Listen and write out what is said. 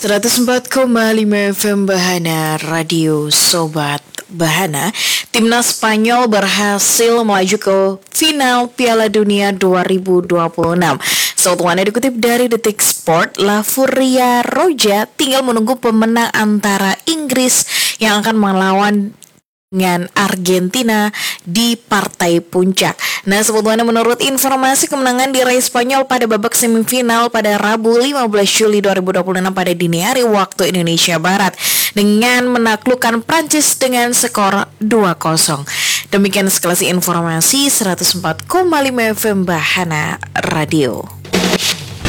104,5 FM Bahana Radio Sobat Bahana. Timnas Spanyol berhasil melaju ke final Piala Dunia 2026. Seutuhannya dikutip dari Detik Sport, La Furia Roja tinggal menunggu pemenang antara Inggris yang akan melawan dengan Argentina di partai puncak. Nah, sebetulnya menurut informasi, kemenangan diraih Spanyol pada babak semifinal pada Rabu 15 Juli 2026 pada dini hari waktu Indonesia Barat dengan menaklukkan Prancis dengan skor 2-0. Demikian sekelas informasi 104,5 FM Bahana Radio.